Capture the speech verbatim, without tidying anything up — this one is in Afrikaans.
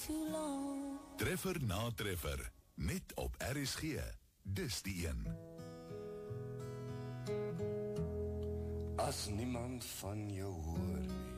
too long. Treffer na treffer, net op R S G. Dis die een. As niemand van jou hoor nie,